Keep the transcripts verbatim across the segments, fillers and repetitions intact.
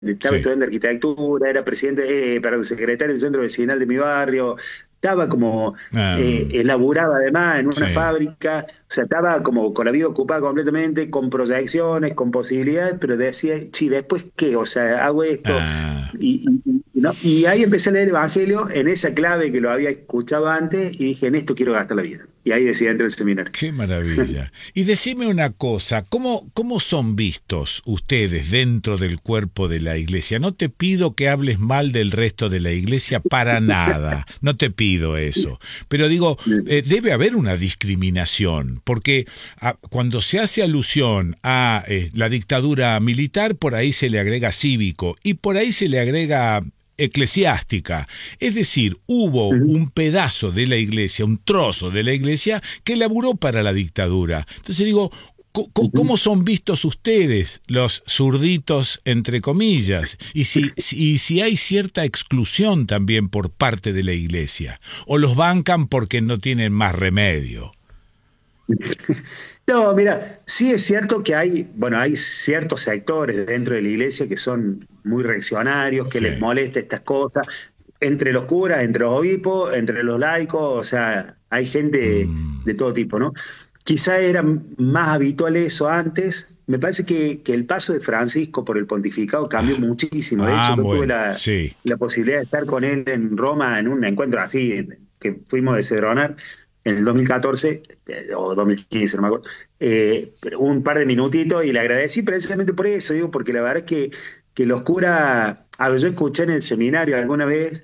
estaba sí. estudiando arquitectura, era presidente, eh, perdón, secretario del centro vecinal de mi barrio, estaba como, eh, Am, elaboraba además en una sí. fábrica, o sea, estaba como con la vida ocupada completamente, con proyecciones, con posibilidades, pero decía, sí, ¿después qué? O sea, hago esto, Ah. y, y, y no. Y ahí empecé a leer el Evangelio en esa clave que lo había escuchado antes, y dije, en esto quiero gastar la vida. Y ahí decidí entrar al seminario. Qué maravilla. Y decime una cosa, ¿cómo, ¿cómo son vistos ustedes dentro del cuerpo de la iglesia? No te pido que hables mal del resto de la iglesia para nada, no te pido eso. Pero digo, eh, debe haber una discriminación, porque a, cuando se hace alusión a eh, la dictadura militar, por ahí se le agrega cívico y por ahí se le agrega eclesiástica. Es decir, hubo un pedazo de la iglesia, un trozo de la iglesia que laburó para la dictadura. Entonces digo, ¿cómo son vistos ustedes, los zurditos, entre comillas? Y si, si, si hay cierta exclusión también por parte de la iglesia, o los bancan porque no tienen más remedio. No, mira, sí es cierto que hay, bueno, hay ciertos sectores dentro de la iglesia que son muy reaccionarios, que les Sí. molesta estas cosas, entre los curas, entre los obispos, entre los laicos, o sea, hay gente Mm. de todo tipo, ¿no? Quizá era más habitual eso antes. Me parece que, que el paso de Francisco por el pontificado cambió Ah, muchísimo. De hecho, ah, yo tuve bueno, la, sí, la posibilidad de estar con él en Roma en un encuentro así, que fuimos de Cedronar en el dos mil catorce, eh, o dos mil quince, no me acuerdo, eh, pero un par de minutitos y le agradecí precisamente por eso, digo, porque la verdad es que, que los curas, a ver, yo escuché en el seminario alguna vez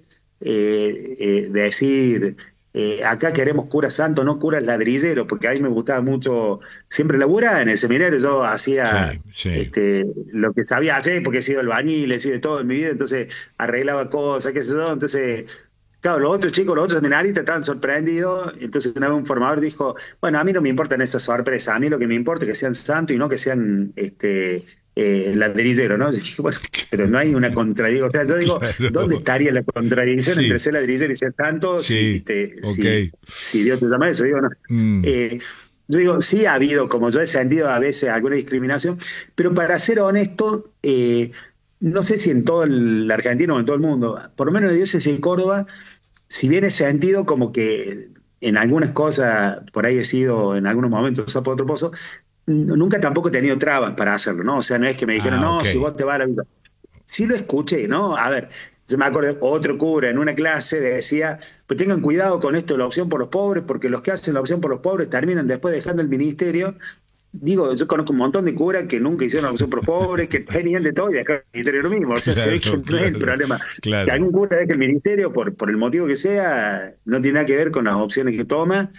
eh, eh, decir, eh, acá queremos curas santos, no curas ladrilleros, porque a mí me gustaba mucho, siempre laburaba en el seminario, yo sí, hacía sí. este, lo que sabía hacer, porque he sido albañil, he sido de todo en mi vida, entonces arreglaba cosas, qué sé yo, entonces claro, los otros chicos, los otros seminaristas estaban sorprendidos. Entonces, una vez un formador dijo: bueno, a mí no me importan esas sorpresas, a mí lo que me importa es que sean santos y no que sean este, eh, ladrilleros, ¿no? Yo dije, bueno, pero no hay una contradicción. O sea, yo digo, ¿dónde Claro. estaría la contradicción entre Sí, ser ladrillero y ser santo si, sí, te, ok. si, si Dios te llama eso? Digo, no. Mm, Eh, yo digo, sí ha habido, como yo he sentido a veces, alguna discriminación, pero para ser honesto, eh, no sé si en todo el argentino o en todo el mundo, por lo menos en la diócesis de Córdoba, si bien he sentido como que en algunas cosas, por ahí he sido en algunos momentos sapo de otro pozo, nunca tampoco he tenido trabas para hacerlo, ¿no? O sea, no es que me dijeron, ah, no, ok. si vos te vas a la vida. Sí lo escuché, ¿no? A ver, yo me acuerdo, otro cura en una clase decía, pues tengan cuidado con esto de la opción por los pobres, porque los que hacen la opción por los pobres terminan después dejando el ministerio. Digo, yo conozco un montón de curas que nunca hicieron la opción por los pobres, que tenían de todo y acá el ministerio lo mismo. O sea, se ve que Claro, no es el claro, problema. Que claro. algún cura deje el ministerio, por, por el motivo que sea, no tiene nada que ver con las opciones que toma.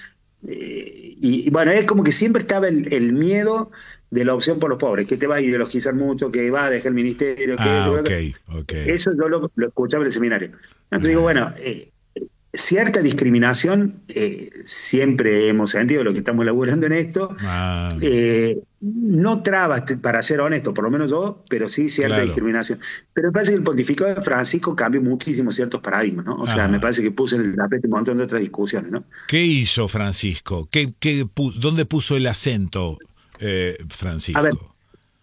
Eh, y, y, bueno, es como que siempre estaba el, el, miedo de la opción por los pobres, que te va a ideologizar mucho, que va a dejar el ministerio, que esto, Ah, que ok, otro. ok. Eso yo lo, lo escuchaba en el seminario. Entonces digo, Ah, bueno, eh, cierta discriminación eh, siempre hemos sentido lo que estamos laburando en esto. ah, Eh, no trabas, para ser honesto, por lo menos yo, pero sí cierta claro. discriminación. Pero me parece que el pontificado de Francisco cambió muchísimo ciertos paradigmas, ¿no? O sea, me Ajá. parece que puso en el tapete un montón de otras discusiones, ¿no? ¿Qué hizo Francisco? ¿Qué, qué pu- ¿Dónde puso el acento eh, A ver, Francisco?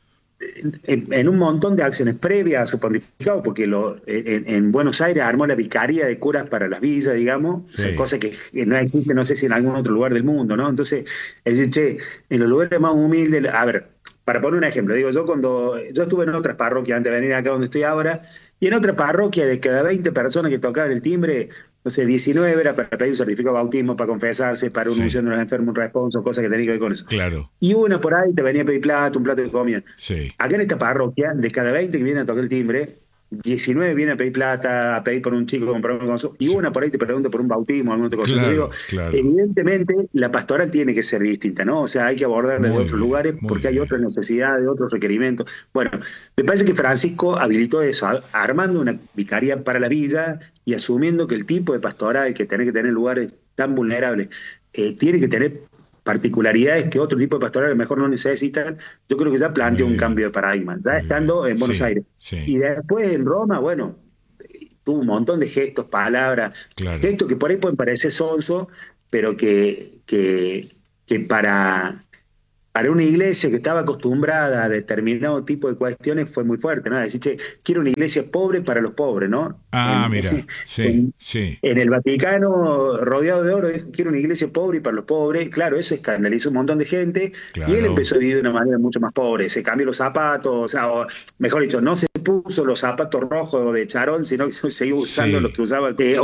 en, en un montón de acciones previas a su pontificado, porque lo, en, en Buenos Aires armó la Vicaría de Curas para las Villas, digamos, o sea, Sí, cosa que no existe, no sé si en algún otro lugar del mundo, ¿no? Entonces, es decir, che, en los lugares más humildes, a ver, para poner un ejemplo, digo, yo cuando, yo estuve en otras parroquias antes de venir acá donde estoy ahora, y en otra parroquia de cada veinte personas que tocaban el timbre, no sé, diecinueve era para pedir un certificado de bautismo, para confesarse, para una sí, unción de los enfermos, un responso, cosas que tenían que ver con eso. claro. Y una por ahí te venía a pedir plato, un plato de comida. Sí, Acá en esta parroquia, de cada veinte que vienen a tocar el timbre, diecinueve vienen a pedir plata, a pedir por un chico, comprar un consumo, y sí. una por ahí te pregunta por un bautismo, alguna otra cosa. Entonces digo, Claro, claro. evidentemente la pastoral tiene que ser distinta, ¿no? O sea, hay que abordarla de Muy otros bien, lugares muy porque hay bien. otras necesidades, otros requerimientos. Bueno, me parece que Francisco habilitó eso, a- armando una vicaría para la villa y asumiendo que el tipo de pastoral que tiene que tener en lugares tan vulnerables eh, tiene que tener particularidades que otro tipo de pastoral a lo mejor no necesitan. Yo creo que ya Muy planteó un bien, cambio de paradigma, ya muy bien. estando en Buenos Sí, Aires. sí, Y después en Roma, bueno, tuvo un montón de gestos, palabras, claro. gestos que por ahí pueden parecer sonso, pero que, que, que para, para una iglesia que estaba acostumbrada a determinado tipo de cuestiones fue muy fuerte, ¿no? Decir, che, quiero una iglesia pobre para los pobres, ¿no? Ah, En, mira, sí, en, sí, en el Vaticano, rodeado de oro, es, quiero una iglesia pobre y para los pobres. Claro, eso escandalizó un montón de gente y él claro. empezó a vivir de una manera mucho más pobre. Se cambió los zapatos, o sea, o, mejor dicho, no se puso los zapatos rojos de charol, sino que seguía usando los Sí. que usaba. Eh,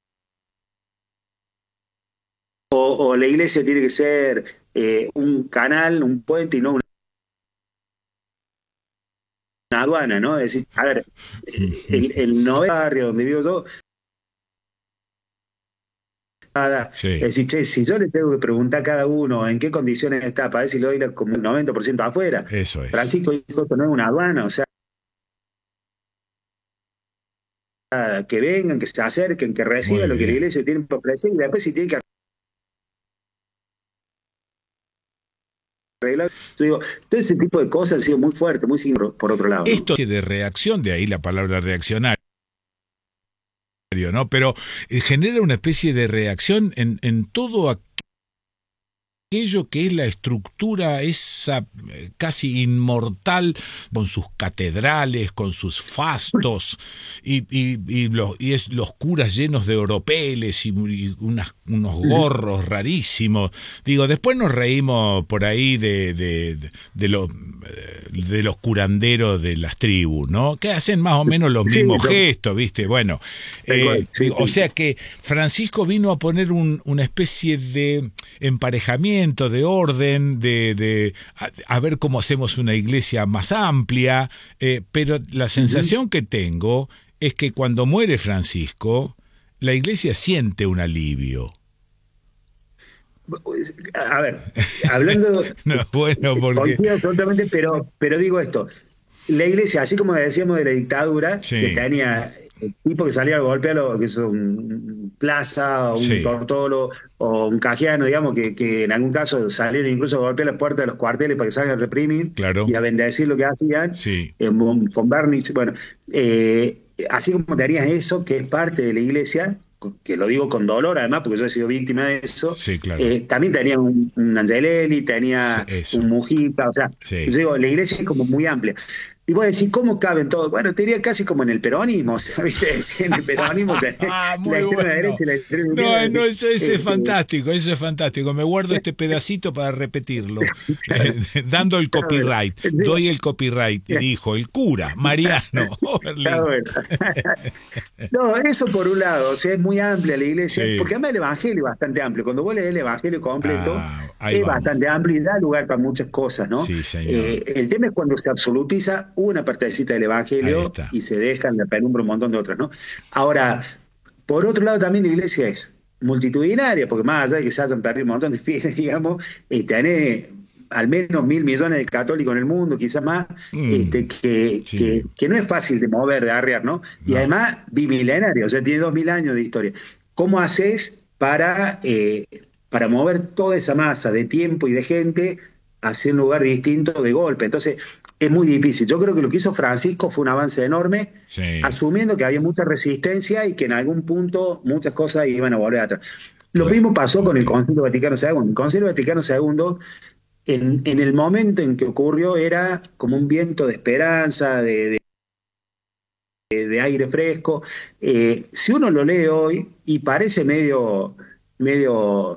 o, o la iglesia tiene que ser eh, un canal, un puente y no una aduana, ¿no? Es decir, a ver, eh, el, el noveno barrio donde vivo yo, nada, Sí, es decir, che, si yo le tengo que preguntar a cada uno en qué condiciones está, para ver si le doy la- como el noventa por ciento afuera, eso es. Francisco dijo, esto no es una aduana, o sea, que vengan, que se acerquen, que Muy reciban lo que la bien. iglesia tiene para ofrecer y después si tiene que arreglar. Yo digo, todo ese tipo de cosas han sido muy fuertes, muy signos por otro lado, ¿no? Esto de reacción, de ahí la palabra reaccionario, ¿no? Pero eh, genera una especie de reacción en, en todo aquello que es la estructura esa eh, casi inmortal, con sus catedrales, con sus fastos, y, y, y, los, y es, los curas llenos de oropeles y, y unas, unos gorros rarísimos. Digo, después nos reímos por ahí de, de, de, de, los, de los curanderos de las tribus, ¿no? Que hacen más o menos los Sí, mismos yo, gestos, ¿viste? Bueno, tal eh, cual, sí, digo, o sí. sea que Francisco vino a poner un, una especie de emparejamiento, de orden, de, de a, a ver cómo hacemos una iglesia más amplia, eh, pero la Ujú. sensación que tengo es que cuando muere Francisco, la iglesia siente un alivio. A ver, hablando, No, bueno, porque... coincido absolutamente, pero, pero digo esto, la iglesia, así como decíamos de la dictadura, que Sí, tenía el tipo que salía a golpear lo que es un Plaza, o un sí, Tortolo, o un Cajiano, digamos, que, que en algún caso salieron incluso a golpear las puertas de los cuarteles para que salgan a reprimir y claro, a bendecir lo que hacían, sí, eh, con con Bernis, bueno, eh, así como tenías eso, que es parte de la iglesia, que lo digo con dolor además, porque yo he sido víctima de eso, sí, claro. eh, también tenía un, un Angelelli, Sí, tenía un eso, Mujica, o sea, yo sí. digo, la iglesia es como muy amplia. Y vos decís, ¿cómo caben todos? Bueno, te diría casi como en el peronismo, o sea, ¿viste? Decía, en el peronismo tenés Ah, la muy extrema bueno. derecha y la extrema No, izquierda. eh, no, eso, eso es Este, fantástico, eso es fantástico. Me guardo este pedacito para repetirlo. claro, Eh, dando el está bueno. copyright. Digo, Doy el copyright. Dijo el cura, Mariano está Oberlin. bueno. No, eso por un lado, o sea, es muy amplia la iglesia, porque Sí. además el Evangelio es bastante amplio. Cuando vos lees el Evangelio completo, Ah, ahí es vamos. bastante amplio y da lugar para muchas cosas, ¿no? Sí, señor. Eh, el tema es cuando se absolutiza una partecita del Ahí Evangelio está. y se deja en la penumbra un montón de otras, ¿no? Ahora, por otro lado, también la iglesia es multitudinaria, porque más allá de que se hayan perdido un montón de fieles, digamos, eh, tenés al menos mil millones de católicos en el mundo, quizás más, Mm, este, que, sí, que, que no es fácil de mover, de arrear, ¿no? Y no. además bimilenario, o sea, tiene dos mil años de historia. ¿Cómo haces para, eh, para mover toda esa masa de tiempo y de gente hacia un lugar distinto de golpe? Entonces, es muy difícil. Yo creo que lo que hizo Francisco fue un avance enorme, Sí, asumiendo que había mucha resistencia y que en algún punto muchas cosas iban a volver atrás. Lo claro. mismo pasó con Ok. el Concilio Vaticano segundo. El Concilio Vaticano segundo, en, en el momento en que ocurrió, era como un viento de esperanza, de, de, de aire fresco. Eh, si uno lo lee hoy y parece medio, medio,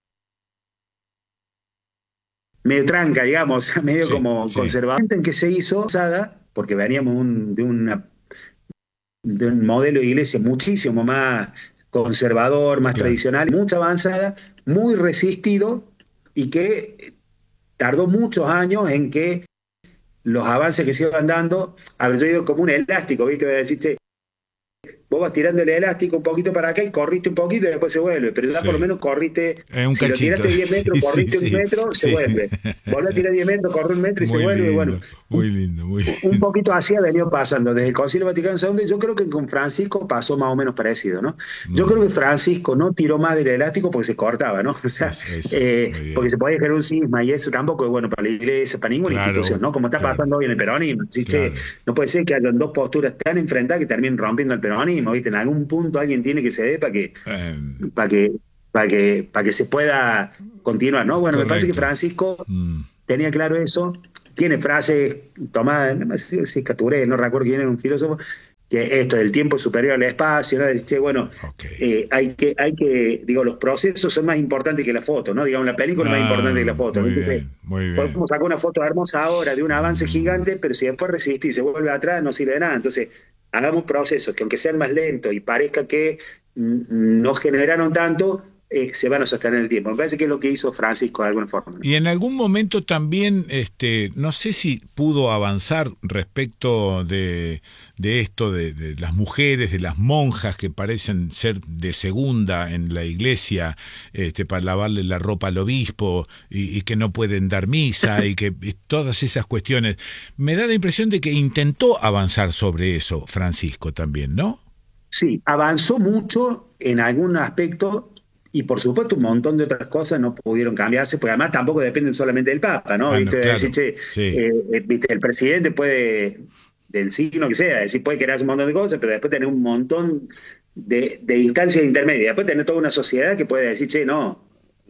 medio tranca, digamos, medio Sí, como sí, conservador, en que se hizo, porque veníamos un, de una de un modelo de iglesia muchísimo más conservador, más claro. tradicional, mucha avanzada, muy resistido y que tardó muchos años en que los avances que se iban dando, a ver, yo digo como un elástico, ¿viste? Deciste, vos vas tirando el elástico un poquito para acá y corriste un poquito y después se vuelve, pero ya por lo Sí. menos corriste, Eh, un si lo cachito. tiraste diez metros, Sí, sí, corriste un sí. metro, se Sí. vuelve. Volvés a tirar diez metros, corre un metro y se Muy vuelve, bueno, lindo, muy lindo, muy un lindo. poquito así ha venido pasando desde el Concilio Vaticano segundo, y yo creo que con Francisco pasó más o menos parecido, ¿no? Yo creo que Mm, Francisco no tiró más del elástico porque se cortaba, ¿no? O sea, es eso, eh, muy porque bien. se podía generar un cisma y eso tampoco es bueno para la iglesia, para ninguna institución, Claro, ¿no? Como está claro, pasando hoy en el peronismo. ¿Sí? Che, claro. no puede ser que hayan dos posturas tan enfrentadas que terminen rompiendo el peronismo, ¿viste? En algún punto alguien tiene que ceder para que, Eh, para que, para que, para que se pueda continuar, ¿no? Bueno, me parece que correcto. Francisco Mm. tenía claro eso, tiene frases tomadas, no sé si es Caturé, no recuerdo quién era un filósofo, que esto del tiempo es superior al espacio, ¿no? Dice, bueno, Ok. eh, hay que, hay que, digo, los procesos son más importantes que la foto, ¿no? Digamos, la película es más importante que Ah, la foto, ¿no? muy Entonces, bien, muy bien. podemos sacar una foto hermosa ahora de un avance Mm. gigante, pero si después resiste y se vuelve atrás, no sirve de nada. Entonces, hagamos procesos que aunque sean más lentos y parezca que mm, no generaron tanto, eh, se van a sostener en el tiempo. Me parece que es lo que hizo Francisco de alguna forma, ¿no? Y en algún momento también, este, no sé si pudo avanzar respecto de, de esto, de, de las mujeres, de las monjas que parecen ser de segunda en la iglesia, este, para lavarle la ropa al obispo y, y que no pueden dar misa y que y todas esas cuestiones. Me da la impresión de que intentó avanzar sobre eso Francisco también, ¿no? Sí, avanzó mucho en algún aspecto y por supuesto un montón de otras cosas no pudieron cambiarse, porque además tampoco dependen solamente del Papa, ¿no? Ah, no, Viste, decir, claro, che, eh, sí, eh, viste, el presidente puede, del signo que sea, decir, puede querer hacer un montón de cosas, pero después tener un montón de, de instancias intermedias. Después tener toda una sociedad que puede decir, che, no,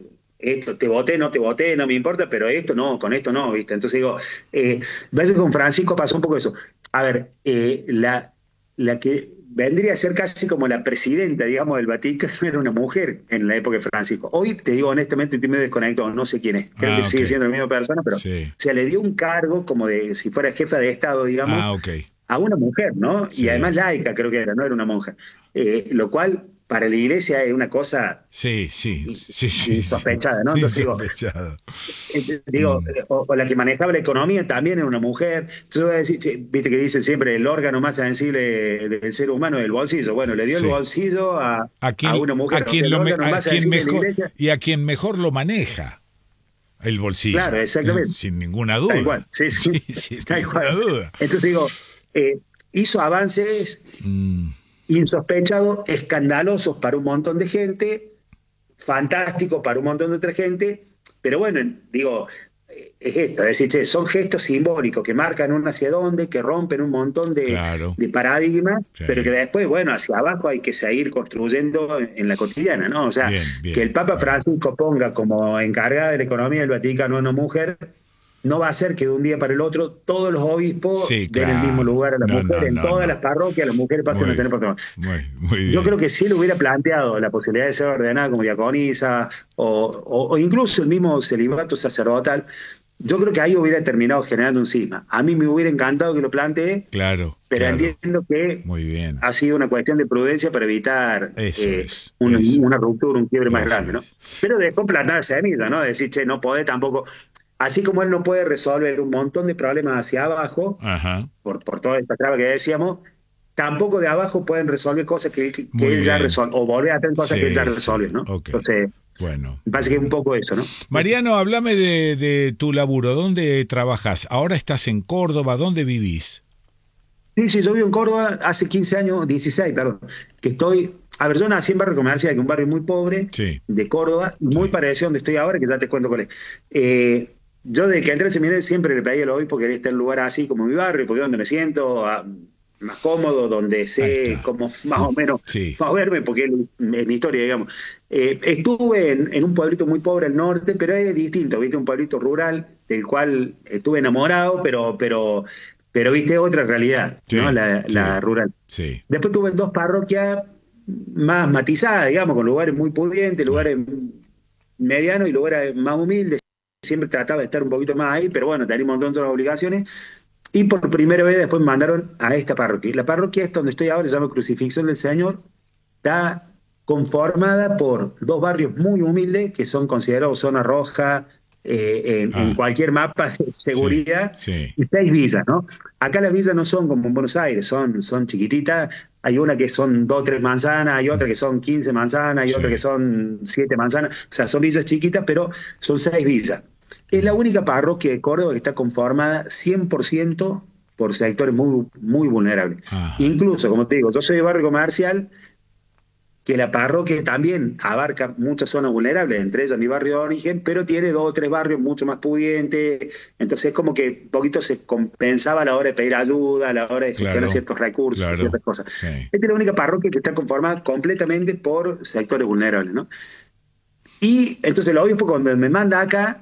esto te voté, no te voté, no me importa, pero esto no, con esto no, ¿viste? Entonces digo, eh, a veces con Francisco pasó un poco eso. A ver, eh, la, la que vendría a ser casi como la presidenta, digamos, del Vaticano era una mujer en la época de Francisco. Hoy, te digo honestamente, estoy medio desconectado, no sé quién es. Creo que ah, ok, sigue siendo la misma persona, pero sí, se le dio un cargo como de, si fuera jefa de Estado, digamos, ah, ok, a una mujer, ¿no? Y sí. además laica, creo que era, no era una monja. Eh, lo cual para la iglesia es una cosa Sí, sí, sí, sí, sí, insospechada, ¿no? Entonces digo, insospechado. eh, digo, Mm, eh, o, o la que manejaba la economía también era una mujer. Entonces voy a decir, che, viste que dicen siempre el órgano más sensible del ser humano es el bolsillo. Bueno, le dio el sí. bolsillo a, A a quien, una a mujer, o sea, quien el lo me- órgano a más quien sensible de la mejor iglesia. y a quien mejor lo maneja el Claro, bolsillo, eh, exactamente. sin ninguna Tal cual, duda. sí, sí, Sí, sin tal ninguna cual. duda. Entonces digo, eh, hizo avances Mm, insospechados, escandalosos para un montón de gente, fantástico para un montón de otra gente, pero bueno, digo, eh, es esto, es decir, che, son gestos simbólicos que marcan un hacia dónde, que rompen un montón de, claro, de paradigmas, sí. pero que después, bueno, hacia abajo hay que seguir construyendo en, en la cotidiana, ¿no? O sea, Bien, que bien, el Papa bien. Francisco ponga como encargada de la economía del Vaticano a una mujer, no va a hacer que de un día para el otro todos los obispos Sí, den el mismo claro. lugar a la No, mujer, no, en no, todas las no. parroquias las mujeres pasen a Muy, tener patrón. muy, muy Yo creo bien. que si él hubiera planteado la posibilidad de ser ordenada como diaconisa o, o, o incluso el mismo celibato sacerdotal, yo creo que ahí hubiera terminado generando un cisma. A mí me hubiera encantado que lo plantee, Claro, pero claro. entiendo que Muy bien. ha sido una cuestión de prudencia para evitar Eso eh, es, una, eso, una ruptura, un quiebre más eso grande, ¿no? es. Pero dejó plantar semilla, ¿no? Decir, che, no puede tampoco, así como él no puede resolver un montón de problemas hacia abajo, Ajá. por, por toda esta traba que decíamos, tampoco de abajo pueden resolver cosas que, que, que Muy él ya bien. resolvió, o volver a hacer cosas que él ya Sí, sí. resolvió, ¿no? Ok. Entonces, Bueno, me parece que es un bueno. poco eso, ¿no? Mariano, háblame de, de tu laburo. ¿Dónde trabajas? Ahora estás en Córdoba. ¿Dónde vivís? Sí, sí, yo vivo en Córdoba hace quince años, dieciséis, perdón, que estoy, a ver, yo nací en Barrio Comercial, que es un barrio muy pobre Sí, de Córdoba, muy sí. parecido a donde estoy ahora, que ya te cuento cuál es. Eh, yo desde que entré al seminario siempre le pedí al obispo que quería estar en un lugar así como mi barrio, porque es donde me siento ah, más cómodo, donde Ahí sé está. cómo más o menos Sí, moverme, porque es, es mi historia, digamos. Eh, estuve en, en un pueblito muy pobre al norte, pero es distinto, ¿viste? Un pueblito rural del cual estuve enamorado, pero, pero, pero viste otra realidad, ¿no? sí, La, la sí, rural. sí, Después tuve dos parroquias más matizadas, digamos, con lugares muy pudientes, ah, lugares medianos y lugares más humildes. Siempre trataba de estar un poquito más ahí, pero bueno, tenía un montón de otras obligaciones. Y por primera vez después me mandaron a esta parroquia. La parroquia es donde estoy ahora, se llama Crucifixión del Señor. Está conformada por dos barrios muy humildes que son considerados zona roja eh, en, en ah, cualquier mapa de sí, seguridad sí, y seis villas, ¿no? Acá las villas no son como en Buenos Aires, son, son chiquititas. Hay una que son dos o tres manzanas, hay otra que son quince manzanas, hay otra que sí. son siete manzanas. O sea, son villas chiquitas, pero son seis villas. Es la Mm, única parroquia de Córdoba que está conformada cien por ciento por sectores muy, muy vulnerables. ajá, Incluso, como te digo, yo soy de barrio comercial, que la parroquia también abarca muchas zonas vulnerables, entre ellas mi barrio de origen, pero tiene dos o tres barrios mucho más pudientes, entonces es como que un poquito se compensaba a la hora de pedir ayuda, a la hora de gestionar claro, ciertos recursos, claro, ciertas cosas. sí. Esta es la única parroquia que está conformada completamente por sectores vulnerables, ¿no? Y entonces el obispo cuando me manda acá,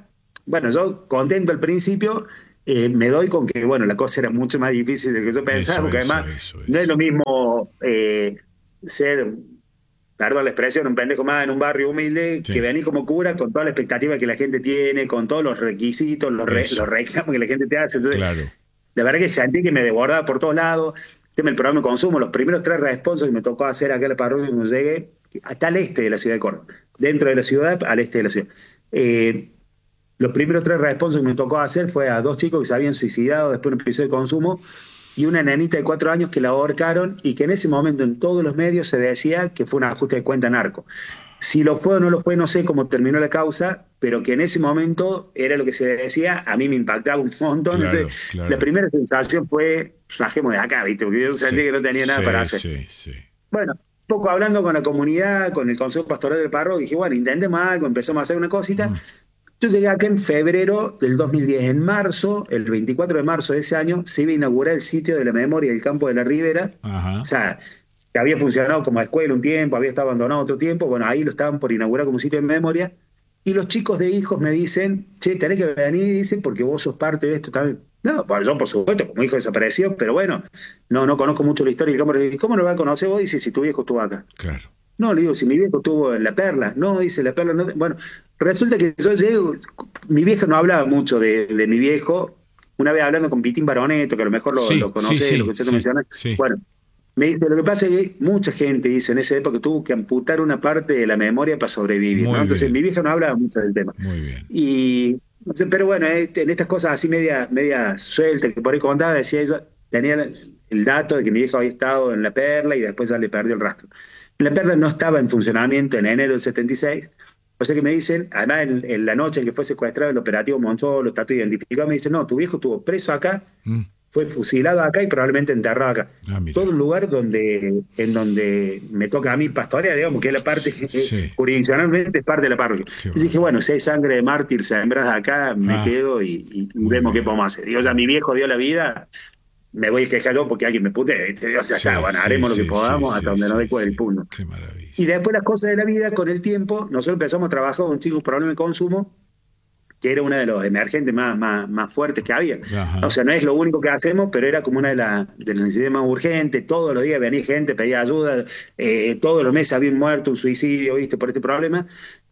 bueno, yo contento al principio, eh, me doy con que, bueno, la cosa era mucho más difícil de lo que yo pensaba, Eso, porque eso, además eso, no es eso. lo mismo eh, ser, perdón la expresión, un pendejo más en un barrio humilde que Sí, venir como cura con toda la expectativa que la gente tiene, con todos los requisitos, los, re- los eso, reclamos que la gente te hace. Entonces, claro. la verdad que sentí que me desbordaba por todos lados. El tema del programa de consumo, los primeros tres responsos que me tocó hacer acá en la parroquia cuando llegué, hasta al este de la ciudad de Córdoba, dentro de la ciudad, al este de la ciudad. Eh, los primeros tres responsos que me tocó hacer fue a dos chicos que se habían suicidado después de un episodio de consumo y una nenita de cuatro años que la ahorcaron y que en ese momento en todos los medios se decía que fue un ajuste de cuenta narco. Si lo fue o no lo fue, no sé cómo terminó la causa, pero que en ese momento era lo que se decía, a mí me impactaba un montón. Entonces, Claro, la claro. primera sensación fue, rajemos de acá, ¿viste? Porque yo Sí, sentía que no tenía nada para sí, hacer. sí, sí. Bueno, un poco hablando con la comunidad, con el Consejo Pastoral del Párroco, dije, bueno, intentemos algo, empezamos a hacer una cosita. Mm, Yo llegué acá en febrero del dos mil diez. En marzo, el veinticuatro de marzo de ese año, se iba a inaugurar el sitio de la memoria del Campo de la Ribera. O ajá. sea, que había funcionado como escuela un tiempo, había estado abandonado otro tiempo. Bueno, ahí lo estaban por inaugurar como sitio de memoria. Y los chicos de hijos me dicen, che, tenés que venir, dicen, porque vos sos parte de esto también. No, pues yo por supuesto, como hijo desapareció, pero bueno, no, no conozco mucho la historia del Campo de la Ribera. ¿Cómo lo vas a conocer vos? Dice, si tu viejo estuvo acá. Claro. No, le digo, si mi viejo estuvo en La Perla. No, dice La Perla. No. Bueno, resulta que yo llego, mi viejo no hablaba mucho de, de mi viejo. Una vez hablando con Pitín Baroneto, que a lo mejor lo, Sí, lo sí, conoce, lo sí, que usted sí, menciona. sí. Bueno, me dice, lo que pasa es que mucha gente, dice, en esa época tuvo que amputar una parte de la memoria para sobrevivir, ¿no? Muy Entonces, bien, mi viejo no hablaba mucho del tema. muy bien. Y, pero bueno, este, en estas cosas así media, media sueltas, que por ahí contaba, decía ella, tenía el, el dato de que mi viejo había estado en La Perla y después ya le perdió el rastro. La Perla no estaba en funcionamiento en enero del setenta y seis, o sea que me dicen, además en, en la noche en que fue secuestrado el operativo Monzolo, está todo identificado, me dicen, no, tu viejo estuvo preso acá, Mm, fue fusilado acá y probablemente enterrado acá. ah, Todo mira. un lugar donde, en donde me toca a mí pastorear, digamos, que es la parte, Sí, jurisdiccionalmente es parte de la parroquia. qué Y dije, bárbaro. bueno, si hay sangre de mártir sembrada acá, me Ah, quedo y, y- y muy vemos qué bien, podemos hacer. Digo, muy ya mi bien. viejo dio la vida, me voy a quejar yo porque alguien me pute, ¿viste? O sea, está, Sí, bueno, sí, haremos lo que sí, sí, podamos hasta sí, donde nos sí, dé cuenta el sí. puño. Qué Y maravilla. después las cosas de la vida, con el tiempo, nosotros empezamos a trabajar con un chico con problema de consumo, que era una de los emergentes más, más, más fuertes que había. O Ajá. sea, no es lo único que hacemos, pero era como una de, la, de las necesidades más urgentes. Todos los días venía gente, pedía ayuda, eh, todos los meses había un muerto, un suicidio, ¿viste? Por este problema.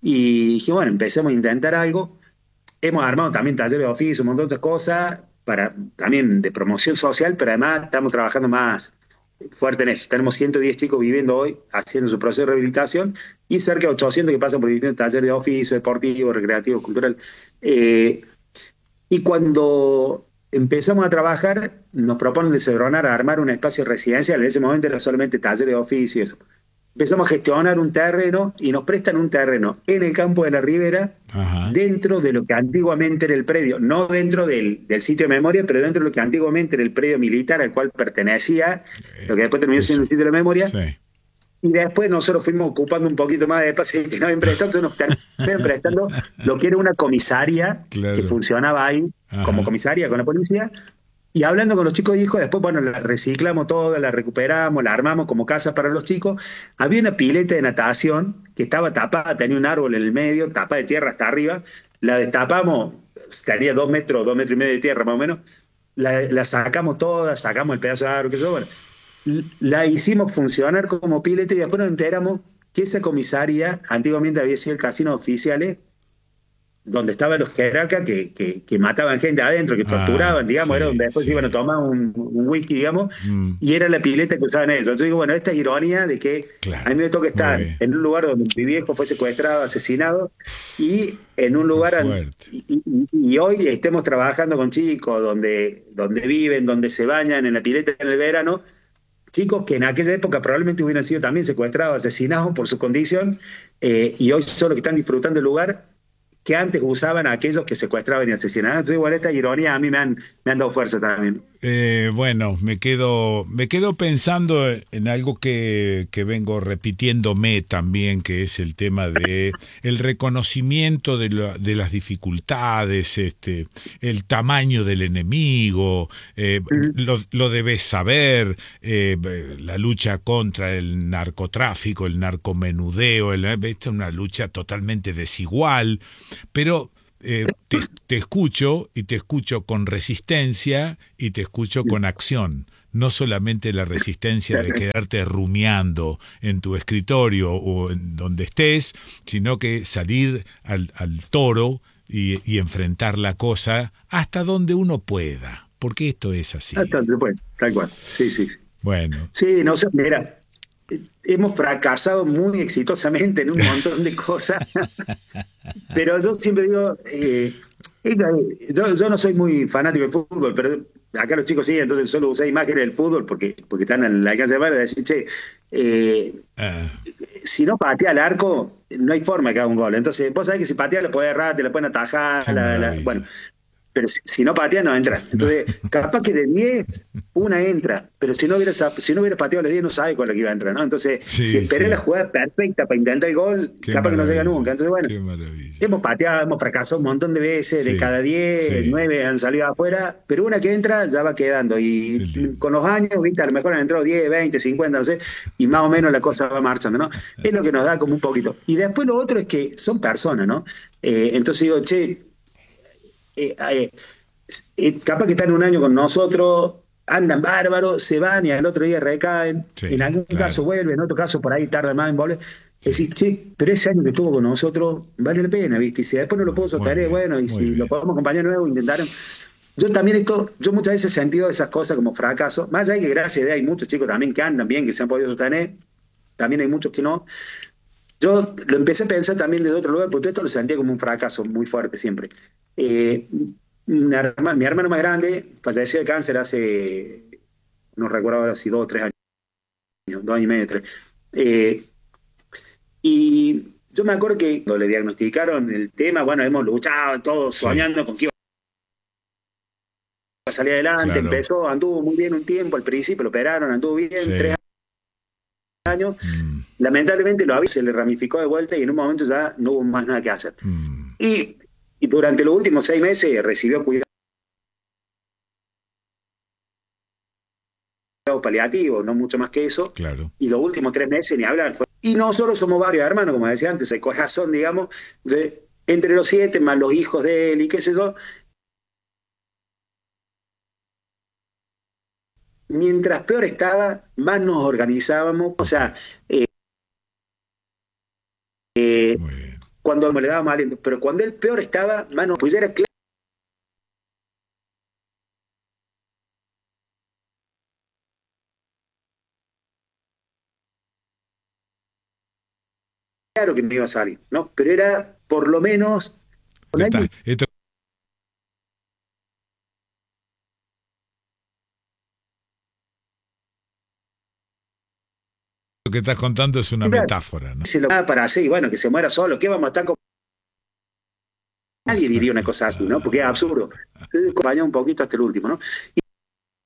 Y dije, bueno, empecemos a intentar algo. Hemos armado también talleres de oficio, un montón de otras cosas, para, también de promoción social, pero además estamos trabajando más fuerte en eso. Tenemos ciento diez chicos viviendo hoy, haciendo su proceso de rehabilitación, y cerca de ochocientos que pasan por distintos talleres de oficio, deportivo, recreativo, cultural. Eh, y cuando empezamos a trabajar, nos proponen de Cedronar a armar un espacio residencial. En ese momento era solamente taller de oficio y eso. Empezamos a gestionar un terreno y nos prestan un terreno en el campo de la Ribera, Ajá. dentro de lo que antiguamente era el predio, no dentro del, del sitio de memoria, pero dentro de lo que antiguamente era el predio militar al cual pertenecía, lo Eh, que después terminó siendo el eso. sitio de la memoria. Sí. Y después nosotros fuimos ocupando un poquito más de espacio que nos habían prestado, entonces nos terminaron prestando lo que era una comisaria que Claro. funcionaba ahí como Ajá. comisaria con la policía. Y hablando con los chicos, dijo, después, bueno, la reciclamos toda, la recuperamos, la armamos como casa para los chicos. Había una pileta de natación que estaba tapada, tenía un árbol en el medio, tapada de tierra hasta arriba. La destapamos, tenía dos metros, dos metros y medio de tierra más o menos. La, la sacamos toda, sacamos el pedazo de árbol, que eso, bueno, la hicimos funcionar como pileta y después nos enteramos que esa comisaría antiguamente había sido el casino oficial, donde estaban los jerarcas que, que, que mataban gente adentro, que Ah, torturaban, digamos, era sí, donde después iban a sí. tomar un, un whisky, digamos, Mm, y era la pileta que usaban ellos. Entonces digo, bueno, esta ironía de que a mí claro. me toca Muy estar bien. en un lugar donde mi viejo fue secuestrado, asesinado, y en un Qué lugar, an- fuerte. y, y- y hoy estemos trabajando con chicos donde, donde viven, donde se bañan en la pileta en el verano, chicos que en aquella época probablemente hubieran sido también secuestrados, asesinados por su condición, eh, y hoy son los que están disfrutando el lugar que antes usaban a aquellos que secuestraban y asesinaban. Entonces, igual esta ironía a mí me han, me han dado fuerza también. Eh, bueno, me quedo, me quedo pensando en algo que, que vengo repitiéndome también, que es el tema de el reconocimiento de, la- de las dificultades, este, el tamaño del enemigo, eh, Ujú. lo, lo debes saber, eh, la lucha contra el narcotráfico, el narcomenudeo, el- esta es una lucha totalmente desigual, pero eh, te, te escucho y te escucho con resistencia y te escucho con acción. No solamente la resistencia de quedarte rumiando en tu escritorio o en donde estés, sino que salir al, al toro y, y enfrentar la cosa hasta donde uno pueda, porque esto es así. Hasta donde se puede, tal cual. Sí, sí, sí. Bueno. Sí, no sé, mira, hemos fracasado muy exitosamente en un montón de cosas, pero yo siempre digo, eh, yo, yo no soy muy fanático del fútbol, pero acá los chicos sí, entonces solo usé imágenes del fútbol porque, porque están en la alcance de mano de decir, che, eh, uh. si no patea al arco, no hay forma que haga un gol. Entonces, vos sabés que si patea la puede errar, te la pueden atajar, la, la, bueno. Pero si, si no patea, no entra. Entonces, capaz que de diez, una entra. Pero si no hubiera, si no hubiera pateado la diez, no sabe cuál es la que iba a entrar, ¿no? Entonces, sí, si esperé sí. la jugada perfecta para intentar el gol, Qué capaz que no llega nunca. Entonces, bueno, hemos pateado, hemos fracasado un montón de veces. Sí. De cada diez, sí. nueve han salido afuera. Pero una que entra ya va quedando. Y con los años, ¿viste? A lo mejor han entrado diez, veinte, cincuenta, no sé. Y más o menos la cosa va marchando, ¿no? Es lo que nos da como un poquito. Y después lo otro es que son personas, ¿no? Eh, entonces digo, che, Eh, eh, eh, capaz que están un año con nosotros, andan bárbaros, se van y al otro día recaen, sí, en algún claro. caso vuelven, en otro caso por ahí tarda más en volver. Sí. Es decir, che, pero ese año que estuvo con nosotros vale la pena, ¿viste? Y si después no lo puedo sostener, bueno, y si bien. Lo podemos acompañar nuevo, intentaron. Yo también esto, yo muchas veces he sentido esas cosas como fracaso, más allá de que gracias a Dios hay muchos chicos también que andan bien, que se han podido sostener, también hay muchos que no. Yo lo empecé a pensar también desde otro lugar, porque esto lo sentía como un fracaso muy fuerte siempre. Eh, hermana, mi hermano más grande falleció de cáncer hace, no recuerdo ahora si dos o tres años, dos años y medio, tres. Eh, y yo me acuerdo que cuando le diagnosticaron el tema, bueno, hemos luchado todos sí. soñando con que iba a salir adelante, claro. empezó, anduvo muy bien un tiempo, al principio lo operaron, anduvo bien, sí. tres años. Mm. Lamentablemente lo había, se le ramificó de vuelta y en un momento ya no hubo más nada que hacer. Mm. Y, y durante los últimos seis meses recibió cuidado paliativo, no mucho más que eso. Claro. Y los últimos tres meses ni hablar. Fue. Y nosotros somos varios hermanos, como decía antes, el corazón, digamos, de, entre los siete, más los hijos de él y qué sé yo. Mientras peor estaba, más nos organizábamos. O sea, eh, eh, cuando me le dábamos aliento, pero cuando él peor estaba, más nos, pues era claro. Claro que me iba a salir, ¿no? Pero era por lo menos. Está, esto... Lo que estás contando es una claro. metáfora, ¿no? Se lo va para así, bueno, que se muera solo, ¿qué vamos a estar con? Nadie diría una cosa así, ¿no? Porque es absurdo. Acompañó un poquito hasta el último, ¿no?